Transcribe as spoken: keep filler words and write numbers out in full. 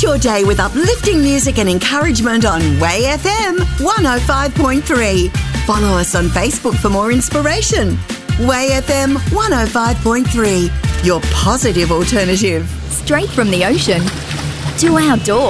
your day with uplifting music and encouragement on Way F M one oh five point three. Follow us on Facebook for more inspiration. Way F M one oh five point three, your positive alternative. Straight from the ocean to our door.